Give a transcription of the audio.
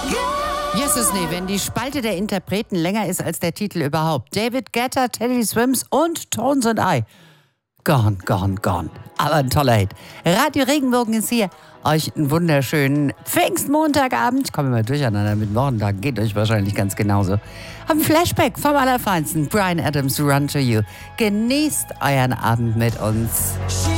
Yes, ist nie, wenn die Spalte der Interpreten länger ist als der Titel überhaupt. David Guetta, Teddy Swims und Tones and I. Gone, gone, gone. Aber ein toller Hit. Radio Regenbogen ist hier. Euch einen wunderschönen Pfingstmontagabend. Kommen wir mal durcheinander mit Wochentag. Geht euch wahrscheinlich ganz genauso. Haben Flashback vom Allerfeinsten. Bryan Adams, Run to You. Genießt euren Abend mit uns.